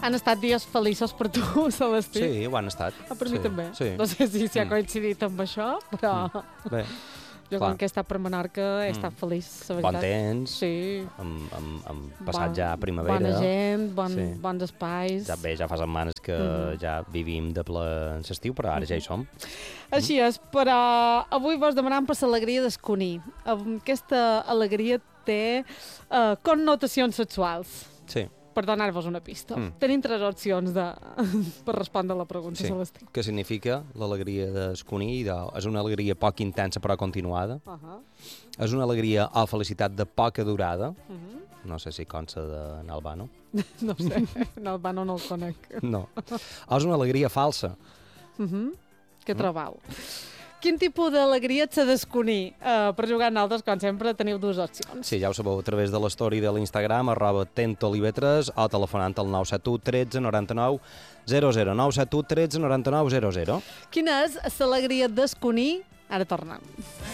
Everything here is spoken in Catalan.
Han estat dies feliços per tu, Celestí? Sí, ho han estat. Per mi també. Sí. No sé si ha coincidit amb això, però Bé, jo com que he estat per Menorca he estat feliç, la veritat. bon temps, Sí. amb passat ja primavera. Bona gent, Sí. bons espais. Ja fa setmanes que ja vivim de ple en l'estiu, però ara ja hi som. Així és, però avui vos demanem per l'alegria d'esconir. Aquesta alegria té connotacions sexuals. Sí. Per donar-vos una pista. Tenim 3 opcions per respondre a la pregunta, Sí. Celestí. Què significa l'alegria d'esconir? És una alegria poc intensa però continuada. És una alegria o felicitat de poca durada. No sé si consta d'en Albano. No ho sé, en Albano no el conec. No. O és una alegria falsa. Què trobau? Quin tipus d'alegria et s'ha d'esconir? Per jugar en altres, com sempre, teniu 2 opcions. Sí, ja ho sabeu, a través de l'story de l'Instagram, @tentolive3 o telefonant al 971 13 99 00. 971 13 99 00. Quina és l'alegria d'esconir? Ara tornem.